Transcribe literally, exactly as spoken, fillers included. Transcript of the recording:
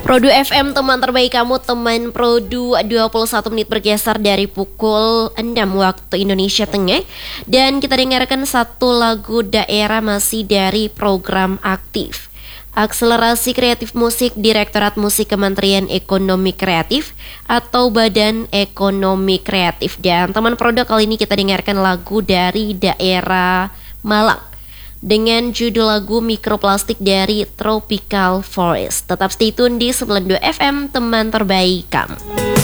Produ F M, teman terbaik kamu, teman Produ. Dua puluh satu menit bergeser dari pukul enam waktu Indonesia Tengah. Dan kita dengarkan satu lagu daerah masih dari program aktif Akselerasi Kreatif Musik Direktorat Musik Kementerian Ekonomi Kreatif atau Badan Ekonomi Kreatif. Dan teman Produ, kali ini kita dengarkan lagu dari daerah Malang dengan judul lagu Mikroplastik dari Tropical Forest. Tetap stay tune di sembilan puluh dua F M, teman terbaik kamu.